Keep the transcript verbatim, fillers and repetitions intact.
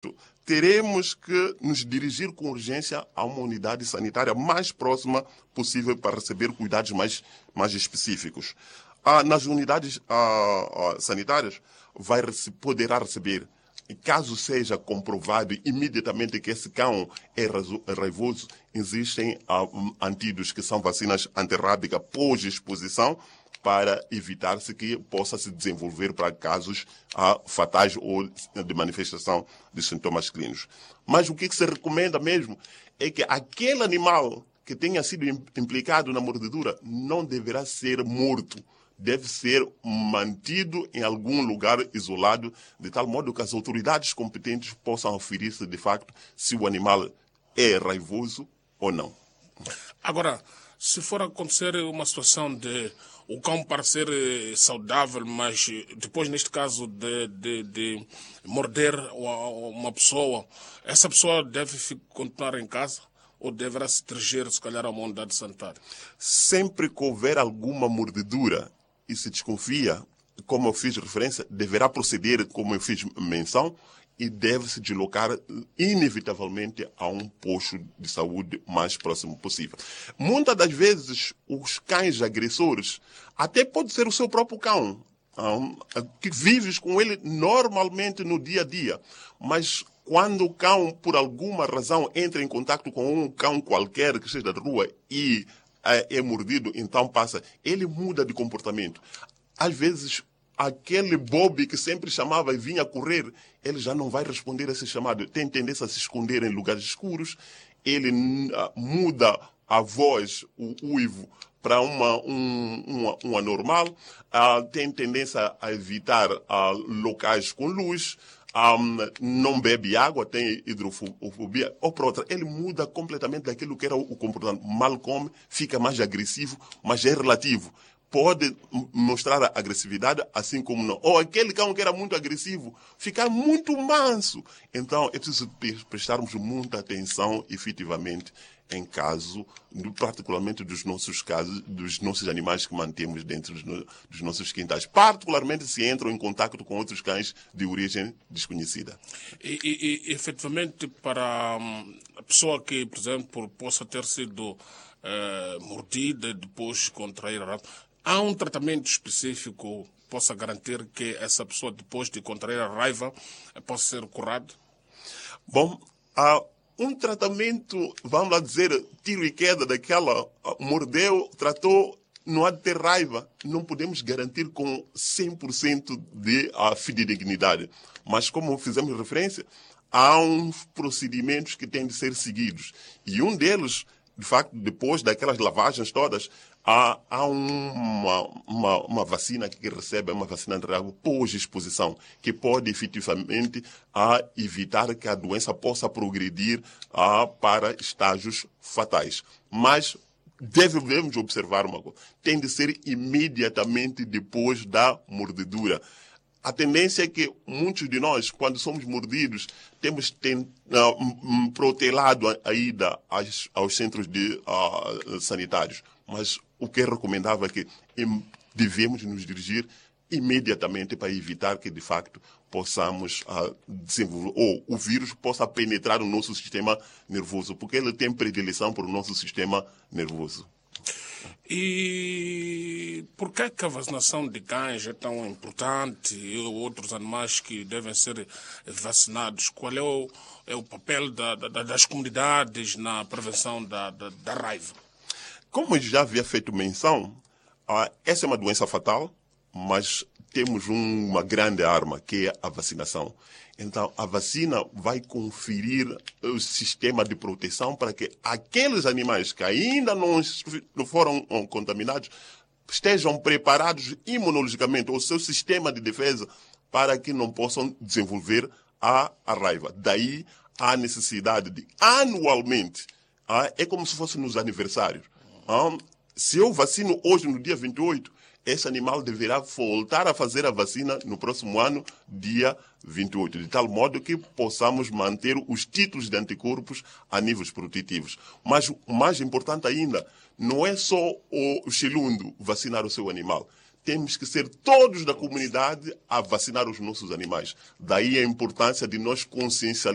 facto, teremos que nos dirigir com urgência a uma unidade sanitária mais próxima possível para receber cuidados mais, mais específicos. Ah, nas unidades ah, ah, sanitárias, vai, poderá receber, caso seja comprovado imediatamente que esse cão é raivoso, existem ah, antídotos que são vacinas antirrábica pós-exposição, para evitar-se que possa se desenvolver para casos ah, fatais ou de manifestação de sintomas clínicos. Mas o que se recomenda mesmo é que aquele animal que tenha sido implicado na mordedura não deverá ser morto. Deve ser mantido em algum lugar isolado, de tal modo que as autoridades competentes possam aferir-se, de facto, se o animal é raivoso ou não. Agora, se for acontecer uma situação de o cão parecer saudável, mas depois, neste caso, de, de, de morder uma pessoa, essa pessoa deve continuar em casa ou deverá se dirigir, se calhar, a uma unidade sanitária? Sempre que houver alguma mordedura e se desconfia, como eu fiz referência, deverá proceder como eu fiz menção, e deve-se deslocar inevitavelmente a um posto de saúde mais próximo possível. Muitas das vezes, os cães agressores, até pode ser o seu próprio cão, que vives com ele normalmente no dia a dia, mas quando o cão, por alguma razão, entra em contato com um cão qualquer que seja da rua e é mordido, então passa, ele muda de comportamento. Às vezes, aquele Bob que sempre chamava e vinha correr, ele já não vai responder a esse chamado. Tem tendência a se esconder em lugares escuros. Ele uh, muda a voz, o uivo, para uma, um, uma, uma normal. Uh, tem tendência a evitar uh, locais com luz. Um, não bebe água, tem hidrofobia. Ou por outra, ele muda completamente daquilo que era o comportamento. Mal come, fica mais agressivo, mas é relativo. Pode mostrar agressividade, assim como não. Ou aquele cão que era muito agressivo, ficar muito manso. Então, é preciso prestarmos muita atenção, efetivamente, em caso, particularmente dos nossos casos, dos nossos animais que mantemos dentro dos, no, dos nossos quintais. Particularmente se entram em contato com outros cães de origem desconhecida. E, e, e efetivamente, para a pessoa que, por exemplo, possa ter sido eh, mordida e depois contrair a raiva, há um tratamento específico que possa garantir que essa pessoa, depois de contrair a raiva, possa ser curada? Bom, há um tratamento, vamos lá dizer, tiro e queda daquela, mordeu, tratou, não há de ter raiva. Não podemos garantir com cem por cento de uh, fidedignidade. Mas, como fizemos referência, há uns procedimentos que têm de ser seguidos. E um deles, de facto, depois daquelas lavagens todas, há, há uma, uma, uma vacina que recebe, uma vacina pós-exposição, que pode efetivamente a, evitar que a doença possa progredir a, para estágios fatais. Mas devemos observar uma coisa, tem de ser imediatamente depois da mordedura. A tendência é que muitos de nós, quando somos mordidos, temos ten, uh, protelado a, a ida aos, aos centros de, uh, sanitários. Mas o que é recomendável é que devemos nos dirigir imediatamente para evitar que, de facto, possamos uh, desenvolver, ou o vírus possa penetrar no nosso sistema nervoso, porque ele tem predileção para o nosso sistema nervoso. E por que, que a vacinação de cães é tão importante e outros animais que devem ser vacinados? Qual é o, é o papel da, da, das comunidades na prevenção da, da, da raiva? Como eu já havia feito menção, uh, essa é uma doença fatal, mas temos um, uma grande arma, que é a vacinação. Então, a vacina vai conferir o sistema de proteção para que aqueles animais que ainda não, não foram contaminados estejam preparados imunologicamente, o seu sistema de defesa, para que não possam desenvolver a, a raiva. Daí a necessidade de, anualmente, ah, é como se fosse nos aniversários. Ah, se eu vacino hoje, no dia vinte e oito, esse animal deverá voltar a fazer a vacina no próximo ano, dia vinte e oito, de tal modo que possamos manter os títulos de anticorpos a níveis protetivos. Mas o mais importante ainda, não é só o Xilundo vacinar o seu animal. Temos que ser todos da comunidade a vacinar os nossos animais. Daí a importância de nós consciencializarmos